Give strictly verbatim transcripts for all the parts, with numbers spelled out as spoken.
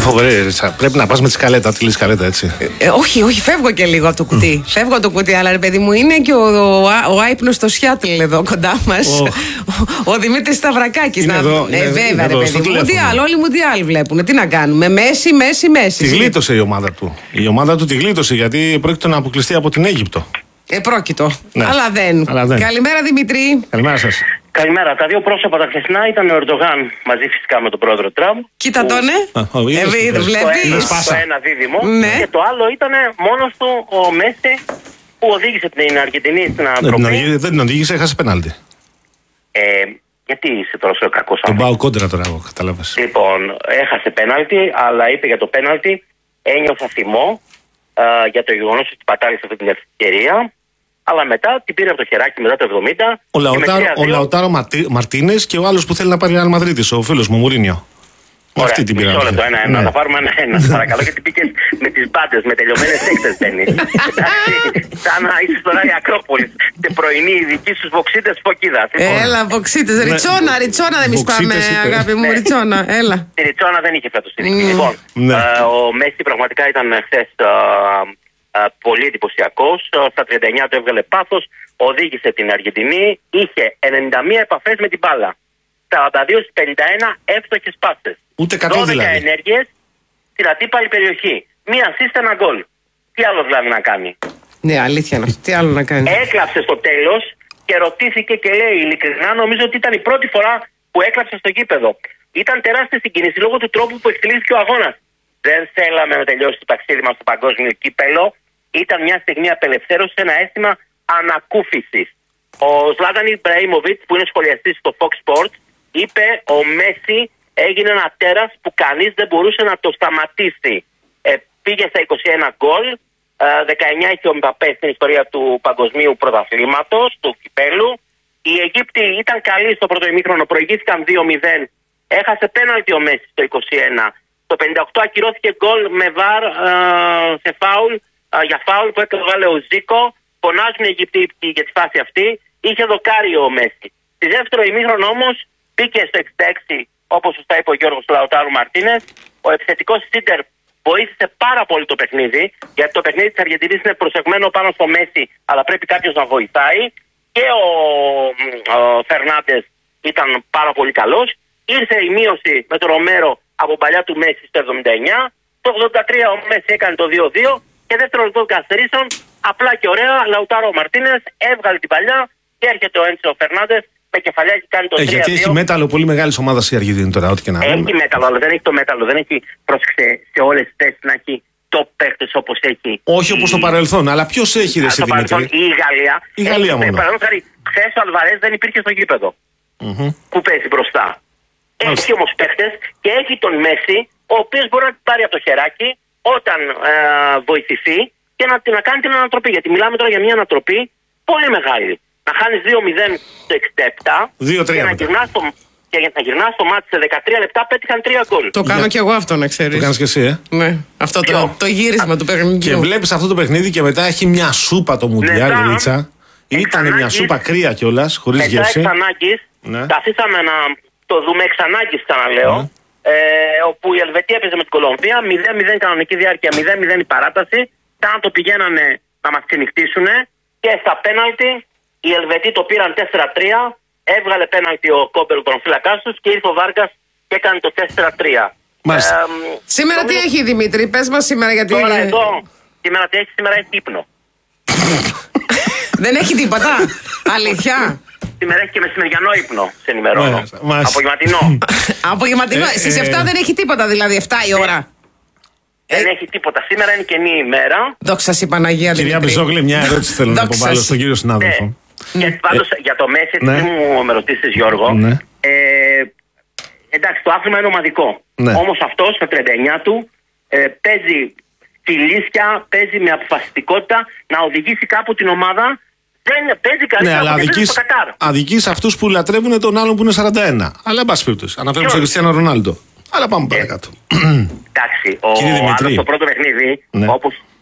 Φοβερή, Ρίτσα. Πρέπει να πας με τη σκαλέτα, τη σκαλέτα, έτσι. Ε, όχι, όχι, φεύγω και λίγο από το κουτί. Mm. Φεύγω από το κουτί, αλλά ρε παιδί μου, είναι και ο, ο, ο άϊπνος στο Σιάτλ εδώ κοντά μας. Oh. Ο, ο Δημήτρης Σταυρακάκης. Να... Εδώ, ε, είναι, βέβαια, είναι ρε εδώ, παιδί μου. Μουντιάλ, όλοι Μουντιάλ βλέπουν. Τι να κάνουμε. Μέση, μέση, μέση. Τη γλίτωσε η ομάδα του. Η ομάδα του τη γλίτωσε γιατί πρόκειται να αποκλειστεί από την Αίγυπτο. Επρόκειτο. Ναι. Αλλά, δεν. Αλλά δεν. Καλημέρα, Δημήτρη. Καλημέρα σας. Καλημέρα. Τα δύο πρόσωπα τα χθεσινά ήταν ο Ερντογάν μαζί φυσικά με τον πρόεδρο Τραμπ. Κοίτα που... τον, ε. ε Βλέπεις. Το ένα δίδυμο. Ναι. Και το άλλο ήταν μόνος του ο Μέση που οδήγησε την Αργεντινή στην ανατροπή. Δεν την οδήγησε, έχασε πέναλτι. Ε, γιατί είσαι τόσο κακός άνθρωπος? Τον πάω κόντρα τώρα, εγώ κατάλαβες. Λοιπόν, έχασε πέναλτι, αλλά είπε για το πέναλτι, ένιωθα θυμό α, για το γεγονός ότι πατάλησε αυτή την ευκαιρία. Αλλά μετά την πήρε από το χεράκι μετά το εβδομήντα. Ο Λαουτάρο, ο Λαουτάρο Μαρτίνες και ο άλλος που θέλει να πάρει Ρεάλ Μαδρίτης, ο φίλος μου Μουρίνιο. Ωραία, αυτή την πήραμε. Μισό λεπτό, ένα, ένα, ναι. Θα πάρουμε ένα-ένα. Παρακαλώ, γιατί πήγες με τις μπάντες, με τελειωμένες έκτες μπαίνεις. Σαν να είσαι τώρα η Ακρόπολη. Και πρωινή οι δικοί στους βοξίτες φωκίδα. Έλα, βοξίτες. Ριτσόνα, ριτσόνα δεν μισπάμε, αγάπη μου. Ριτσόνα, έλα. Τη ριτσόνα δεν είχε φέτος την δική. Λοιπόν, ο Μέση πραγματικά ήταν χθες πολύ εντυπωσιακός. Στα τριάντα εννιά του έβγαλε πάθος. Οδήγησε την Αργεντινή. Είχε ενενήντα μία επαφές με την μπάλα. σαράντα δύο στις πενήντα ένα εύστοχες πάσες. Ούτε κατώ δηλαδή. δώδεκα ενέργειες στην αντίπαλη περιοχή. Μία assist, ένα γκολ. Τι άλλο δηλαδή να κάνει? Ναι, αλήθεια είναι αυτό. Τι άλλο να κάνει? Έκλαψε στο τέλος και ρωτήθηκε και λέει ειλικρινά, νομίζω ότι ήταν η πρώτη φορά που έκλαψε στο γήπεδο. Ήταν τεράστια συγκίνηση λόγω του τρόπου που εκτελήθηκε ο αγώνας. Δεν θέλαμε να τελειώσει το ταξίδι μας στο παγκόσμιο κύπελο. Ήταν μια στιγμή απελευθέρωσης, ένα αίσθημα ανακούφισης. Ο Ζλάταν Ιμπραήμοβιτς, που είναι σχολιαστής στο Fox Sports, είπε ο Μέση έγινε ένα τέρας που κανείς δεν μπορούσε να το σταματήσει. Ε, πήγε στα είκοσι ένα γκολ, δεκαεννιά είχε ο Μπαπέ στην ιστορία του παγκοσμίου πρωταθλήματος, του κυπέλου. Οι Αιγύπτιοι ήταν καλοί στο πρώτο ημίχρονο, προηγήθηκαν δύο μηδέν. Έχασε πέναλτι ο Μέση στο είκοσι ένα. Το πενήντα οκτώ ακυρώθηκε γκολ με βαρ α, σε φάουλ, α, για φάουλ που έκανε ο Ζίκο. Φωνάζουν οι Αιγυπτίοι για τη φάση αυτή. Είχε δοκάρει ο Μέση. Στη δεύτερο ημίχρονο όμως μπήκε στο εξήντα έξι, όπως σωστά είπε ο Γιώργος Λαουτάρου Μαρτίνες. Ο επιθετικός Σίντερ βοήθησε πάρα πολύ το παιχνίδι, γιατί το παιχνίδι της Αργεντινής είναι προσεγμένο πάνω στο Μέση, αλλά πρέπει κάποιος να βοηθάει. Και ο, ο Φερνάντες ήταν πάρα πολύ καλός. Ήρθε η μείωση με τον Ρομέρο από παλιά του Μέση στο εβδομήντα εννιά. Το ογδόντα τρία ο Μέση έκανε το δύο δύο και δεύτερο λεπτό καθαρίσεων. Απλά και ωραία, Λαουτάρο Μαρτίνες έβγαλε την παλιά και έρχεται ο Έντσο Φερνάντες με κεφαλιά και κάνει το τρία δύο. Ε, γιατί έχει μέταλλο πολύ μεγάλη ομάδα η Αργεντινή τώρα, ό,τι και να έχει μέταλλο, αλλά δεν έχει το μέταλλο. Δεν έχει, πρόσεξε, σε όλες τις θέσεις να έχει top παίχτες όπως έχει. Όχι όπως στο παρελθόν, αλλά ποιος έχει ρε, σε Δημήτρη? Η Γαλλία. Η Γαλλία έχει, μόνο. Παραδείγματος χάρη, χθες ο Αλβαρές δεν υπήρχε στο γήπεδο. Mm-hmm. Που παίζει μπροστά. Έχει όμως παίχτες και έχει τον Μέση, ο οποίος μπορεί να την πάρει από το χεράκι όταν ε, βοηθηθεί και να, να κάνει την ανατροπή. Γιατί μιλάμε τώρα για μια ανατροπή πολύ μεγάλη. Να χάνεις δύο μηδέν στο εξήντα επτά και να γυρνάς στο, και να γυρνάς στο μάτι σε δεκατρία λεπτά πέτυχαν τρία γκολ. Το κάνω κι εγώ αυτό, να ξέρεις. Το κάνεις και εσύ, ε? Ναι, αυτό το, το γύρισμα του παιχνιδιού. Και βλέπεις αυτό το παιχνίδι και μετά έχει μια σούπα το Μουντιάλ, ναι, Ρίτσα. Ήταν μια σούπα κρύα κιόλας, χωρίς μετά γεύση. Μετά εξ ανάγκης, ναι. τα αφήσαμε να το δούμε εξ ανάγκης, ξαναλέω. Ναι. Ε, όπου η Ελβετία έπαιζε με την Κολομβία, μηδέν μηδέν κανονική διάρκεια, μηδέν μηδέν η παράταση. Σαν το πηγαίνανε να μας ξενυχτήσουν και στα πέναλτι οι Ελβετοί το πήραν τέσσερα τρία. Έβγαλε πέναλτι ο Κόμπελ των φύλακάς τους και ήρθε ο Βάργκας και έκανε το τέσσερα τρία. Ε, σήμερα το... τι έχει, Δημήτρη, πες μας σήμερα, γιατί. Τώρα εδώ, σήμερα τι έχει, σήμερα έχει ύπνο. Δεν έχει τίποτα, αλήθεια? Σήμερα έχει και μεσημεριανό ύπνο, σε ενημερώνω. Απογευματινό. Απογευματινό, στις επτά δεν έχει τίποτα, δηλαδή επτά η ώρα. Δεν έχει τίποτα. Σήμερα είναι καινή ημέρα. Δόξα σοι Παναγία. Κυρία Μπεζόγλη, μια ερώτηση θέλω να υποβάλω στον κύριο συνάδελφο. Ναι. Και πάντως ε, για το Μέση, ναι. μου με ρωτήσεις, Γιώργο. Ναι. Ε, εντάξει, το άθλημα είναι ομαδικό. Ναι. Όμως αυτός στα τριάντα εννιά του ε, παίζει φιλίσια, παίζει με αποφασιστικότητα να οδηγήσει κάπου την ομάδα. Δεν παίζει καλύτερα, ναι, από το Κατάρ. Αδικείς αυτούς που λατρεύουν τον άλλον που είναι σαράντα ένα. Αλλά εν πάση περιπτώσει, αναφέρουμε στον Κριστιάνο Ρονάλντο. Αλλά πάμε παρακάτω. Εντάξει, ο άλλος στο πρώτο παιχνίδι, ναι. όπως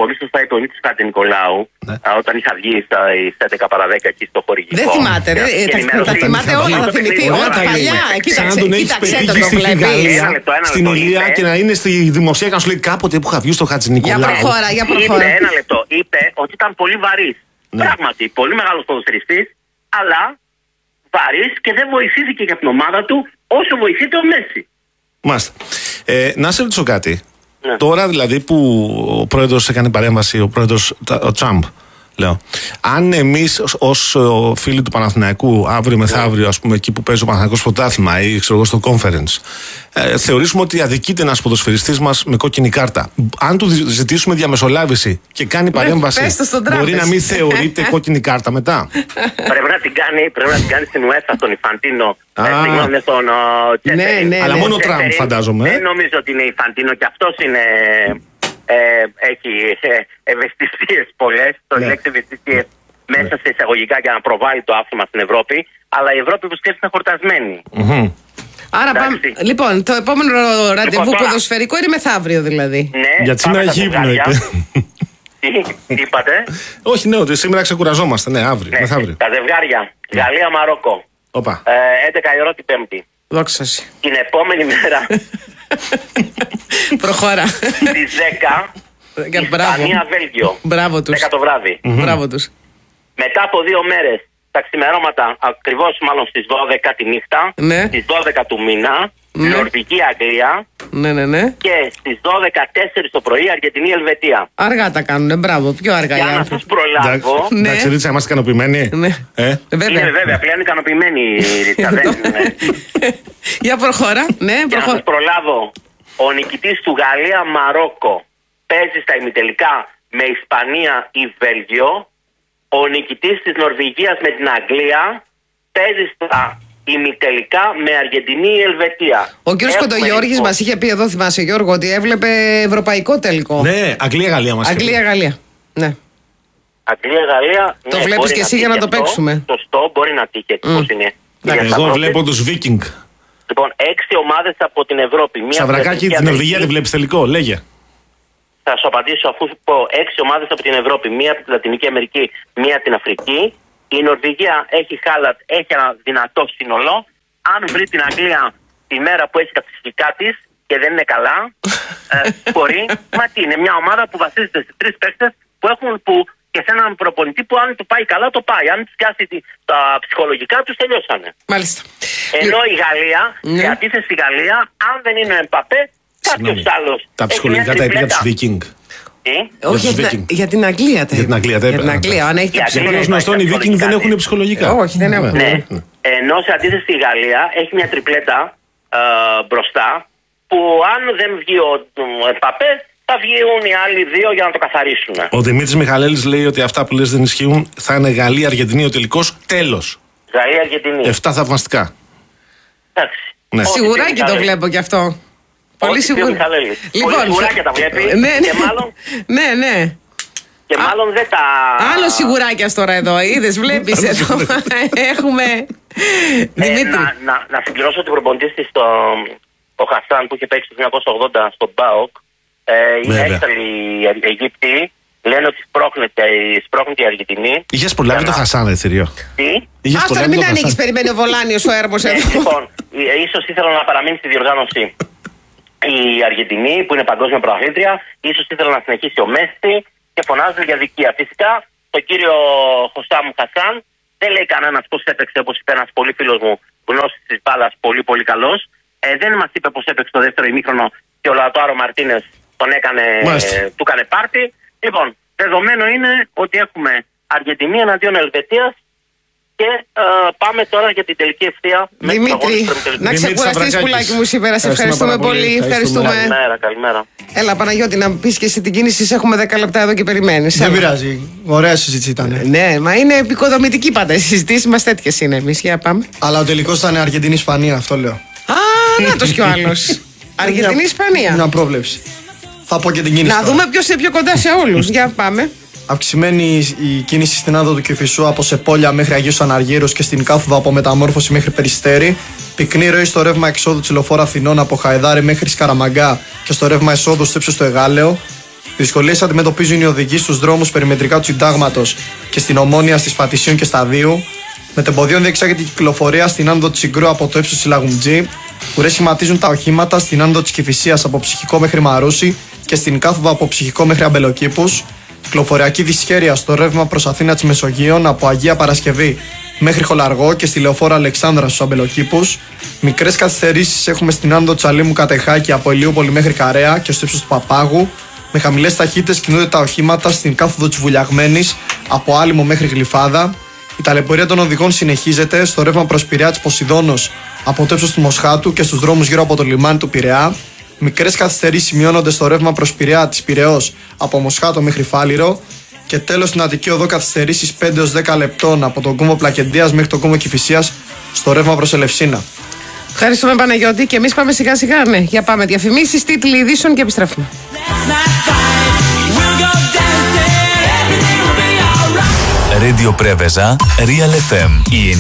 πολύ σωστά είπε ο Νίκος Χατζηνικολάου, ναι. όταν είχα βγει στα έντεκα παρά δέκα εκεί στο χορηγικό. Δεν θυμάται, ρε. Τα θυμάται όλα, θα θυμηθεί. Όλα τα παλιά. Σαν να τον έχει πετύχει στη Γαλλία, στην Ηλία και να είναι στη δημοσία και να σου λέει κάποτε που είχα βγει στο Χατζηνικολάου. Για προχώρα, για προχώρα. Είπε, ένα λεπτό, είπε ότι ήταν πολύ βαρύς. Πράγματι, πολύ μεγάλος ποδοσφαιριστής, αλλά βαρύς και δεν βοηθήθηκε για την ομάδα του όσο βοηθείται ο Μέση. Μάλιστα. Ε, να σε ρωτήσω κάτι. Ναι. Τώρα δηλαδή που ο πρόεδρος έκανε παρέμβαση, ο πρόεδρος ο Τραμπ, λέω, αν εμείς ως φίλοι του Παναθηναϊκού αύριο μεθαύριο, ας πούμε, εκεί που παίζει ο Παναθηναϊκός πρωτάθλημα ή ξέρω εγώ στο conference, ε, θεωρήσουμε ότι αδικείται ένας ποδοσφαιριστής μας με κόκκινη κάρτα, αν του ζητήσουμε διαμεσολάβηση και κάνει παρέμβαση, μπορεί να μην θεωρείται κόκκινη κάρτα μετά? Πρέπει να την κάνει, πρέπει να την κάνει στην UEFA, στον Ιφαντίνο. Α, στον ναι, ναι, αλλά ναι, μόνο ο ναι. Τραμπ φαντάζομαι. Δεν νομίζω ότι είναι Ιφαντίνο και αυτός είναι. Ε, έχει ε, ευαισθησίες πολλές, το Ναι. λέξη ευαισθησίες μέσα σε εισαγωγικά για να προβάλλει το άθλημα στην Ευρώπη, αλλά η Ευρώπη που σκέφτεται είναι χορτασμένη. Μμμ. Άρα πάμε. Εντάξει. Λοιπόν, το επόμενο ραντεβού τώρα- ποδοσφαιρικό είναι μεθαύριο δηλαδή. Ναι, Γιατί πάμε σήμερα στα έχει ύπνο, ζευγάρια. είπε. Τι, τι είπατε? Όχι, ναι, ότι σήμερα ξεκουραζόμαστε. Ναι, αύριο, Ναι, μεθαύριο. τα ζευγάρια. Γαλλία-Μαρόκο. Όπα. Ε, έντεκα η ώρα την Πέμπτη. Δόξα σου. Την επόμενη μέρα Προχώρα. στις δέκα Και μπράβο. Ισπανία-Βέλγιο. Μπράβο τους. δέκα το βράδυ. Μπράβο τους. Μετά από δύο μέρες, τα ξημερώματα, ακριβώς μάλλον στις δώδεκα τη νύχτα, Ναι. στις δώδεκα του μήνα, Ναι. Νορβηγία-Αγγλία Ναι, ναι, ναι. και στις δώδεκα τέσσερα το πρωί Αργεντινή-Ελβετία. Αργά τα κάνουνε, μπράβο. Πιο αργά οι Για να άνθρωποι. σας προλάβω. Ναι. Εντάξει, Ρίτσα, είμαστε ικανοποιημένοι. Ναι. Ε? Ε, Είναι Βέβαια. βέβαια, πλέον ικανοποιημένοι η Ρίτσα, δεν είναι. Για προχώρα. Ναι, Για να προχώρα. σας προλάβω, ο νικητής του Γαλλία-Μαρόκο παίζει στα ημιτελικά με Ισπανία ή Βέλγιο. Ο νικητής της Νορβηγίας με την Αγγλία παίζει στα ημιτελικά με Αργεντινή ή Ελβετία. Ο κύριος Έχουμε Κοντογιώργης λοιπόν- μας είχε πει εδώ, θυμάσαι Γιώργο, ότι έβλεπε ευρωπαϊκό τελικό. Ναι, Αγγλία-Γαλλία μας. Αγγλία-Γαλλία. Ναι. Αγγλία-Γαλλία. Το ναι, βλέπεις μπορεί και να εσύ για να τύχει το αυτό. παίξουμε. Σωστό, μπορεί να τύχει έτσι πώς είναι. Ναι, Για Εγώ Σταυρόπουλο. βλέπω τους Βίκινγκ. Λοιπόν, έξι ομάδες από την Ευρώπη. Μία Σαβρακάκι, από την Αμερική. Νορβηγία δεν βλέπεις τελικό, λέγε. Θα σου απαντήσω αφού σου πω έξι ομάδες από την Ευρώπη, μία από την Λατινική Αμερική, μία από την Αφρική. Η Νορβηγία έχει χάλατ, έχει ένα δυνατό σύνολο. Αν βρει την Αγγλία τη μέρα που έχει τα ψυχικά της και δεν είναι καλά, ε, μπορεί. Μα τι, είναι μια ομάδα που βασίζεται σε τρεις παίκτες που έχουν που, και σε έναν προπονητή που αν του πάει καλά το πάει. Αν του πιάσει τη- τα ψυχολογικά τους τελειώσανε. Μάλιστα. Ενώ η Γαλλία, Ναι. σε αντίθεση στη Γαλλία, αν δεν είναι ο Εμπαπέ, κάποιος Συγγνώμη. άλλος. Τα έχει ψυχολογικά μια τα είπε για τους τριπλέτα. Βίκινγκ. Τι? Όχι, τους για, Viking. την- για την Αγγλία τα Για την είπα. Αγγλία τα Για είπα. την Αγγλία, αν έχει Για τα Αγγλία. Γιατί ως γνωστόν οι Βίκινγκ δεν έχουν ψυχολογικά. Όχι, δεν έχουν. Ναι. Ενώ σε αντίθεση στη Γαλλία έχει μια τριπλέτα ε, μπροστά που αν δεν βγει ο, ο Εμπαπέ θα βγουν οι άλλοι δύο για να το καθαρίσουν. Ο Δημήτρης Μιχαλέλης λέει ότι αυτά που λες δεν ισχύουν. Θα είναι Γαλλία-Αργεντινή ο τελικός. Τέλος. Γαλλία-Αργεντινή. Εφτά θαυμαστικά. Εντάξει. Ναι. Ό,τι Σιγουράκι πει το Μιχαλέλης. βλέπω κι αυτό. Ό,τι Πολύ πει ο σίγουρα. Μιχαλέλης. Πολύ σιγουράκια τα βλέπει Ναι, ναι. και μάλλον, Ναι, ναι. και μάλλον δεν τα... Άλλο σιγουράκια τώρα εδώ, είδε, βλέπει εδώ. Έχουμε. Ε, Δημήτρη. να, να, να συμπληρώσω την προπονητή της στο ο Χασάν που είχε παίξει το χίλια εννιακόσια ογδόντα στον Μπάοκ. Ε, είναι Βέβαια. έξαλλοι οι Αιγύπτιοι. Λένε ότι σπρώχνεται, σπρώχνεται η Αργεντινή. Είχες προλάβει Για το να- Χασάν, ρε θηρίο. Τι? Είχες Άστο, προλάβει μην το ανοίξει, Χασάν. περιμένει ο Βολάνιος ο έρμος Ε, εδώ. λοιπόν, ε, ίσως ήθελα να παραμείνει στη διοργάνωση η Αργεντινή που είναι παγκόσμια πρωταθλήτρια. Ίσως ήθελα να συνεχίσει ο Μέση και φωνάζουν για δικία. Φυσικά, τον κύριο Χωσάμ Χασάν δεν λέει κανένα πώς έπαιξε, όπως είπε ένας πολύ φίλος μου γνώστης της μπάλας, πολύ πολύ καλός. Ε, δεν μας είπε πώς έπαιξε το δεύτερο ημίχρονο και ο Λαοτάρο Μαρτίνες τον έκανε, Μάλιστα. ε, του έκανε πάρτι. Λοιπόν, δεδομένο είναι ότι έχουμε Αργεντινή εναντίον Ελβετίας και ε, πάμε τώρα για την τελική ευθεία. με τους αγώνες Δημήτρη, του ημιτελικού. να Δημήτρη ξεκουραστείς Σαβρακάκης. πουλάκι μου σήμερα. Σε Ευχαριστούμε ευχαριστούμε πάρα πολύ. πολύ. Ευχαριστούμε. Ευχαριστούμε. Καλημέρα, καλημέρα. Έλα, Παναγιώτη, να πει και εσύ την κίνηση. Σε έχουμε δέκα λεπτά εδώ και περιμένει. Δεν πειράζει. Ωραία συζήτηση ήταν. Ναι, μα είναι επικοδομητική πάντα. Οι συζητήσει μα τέτοιε είναι εμεί. Για πάμε. Αλλά ο τελικό ήταν Αργεντινή-Ισπανία, αυτό λέω. Α, να το κι ο άλλο. Αργεντινή-Ισπανία. Μια πρόβλεψη. Θα πω και την κίνηση. Να τώρα. δούμε ποιο είναι πιο κοντά σε όλου. Για πάμε. Αυξημένη η κίνηση στην άδο του Κηφισού από Σεπόλια μέχρι Αγίους Αναργύρους και στην Κάθοδο από Μεταμόρφωση μέχρι Περιστέρη. Πυκνή ροή στο ρεύμα εξόδου της Λεωφόρου Αθηνών από Χαϊδάρη μέχρι Σκαραμαγκά και στο ρεύμα εισόδου στο ύψος του Εγάλεο. Δυσκολίες αντιμετωπίζουν οι οδηγοί στους δρόμους περιμετρικά του Συντάγματος και στην Ομόνια, στις Πατησίων και Σταδίου. Μετεμποδίων διεξάγεται η κυκλοφορία στην άνοδο της Συγκρού από το ύψος της Λαγουμτζή. Ουρές σχηματίζουν τα οχήματα στην άνοδο της Κηφισίας από Ψυχικό μέχρι Μαρούσι και στην κάθοδο από Ψυχικό μέχρι Αμπελοκήπους. Κυκλοφοριακή δυσχέρεια στο ρεύμα προς Αθήνα της Μεσογείων από Αγία Παρασκευή μέχρι Χολαργό και στη Λεωφόρο Αλεξάνδρα στους Αμπελοκήπους. Μικρές καθυστερήσεις έχουμε στην άνοδο της Αλήμου Κατεχάκη από Ηλιούπολη μέχρι Καρέα και στο ύψος του Παπάγου. Με χαμηλές ταχύτητες κινούνται τα οχήματα στην κάθοδο της Βουλιαγμένης από Άλυμο μέχρι Γλυφάδα. Η ταλαιπωρία των οδηγών συνεχίζεται στο ρεύμα προς Πειραιά της Ποσειδώνος από το ύψος του Μοσχάτου και στους δρόμους γύρω από το λιμάνι του Πειραιά. Μικρές καθυστερήσεις σημειώνονται στο ρεύμα προς Πειραιά της Πειραιώς από Μοσχάτο μέχρι Φάληρο. Και τέλος στην Αττική Οδό καθυστερήσεις πέντε έως δέκα λεπτών από τον κόμβο Πλακεντίας μέχρι τον κόμβο Κηφισίας στο ρεύμα προς Ελευσίνα. Ευχαριστούμε Παναγιώτη και εμείς πάμε σιγά σιγά. Ναι, για πάμε διαφημίσεις, τίτλοι ειδήσεων και επιστρέφουμε. Radio Preveza, Real εφ εμ.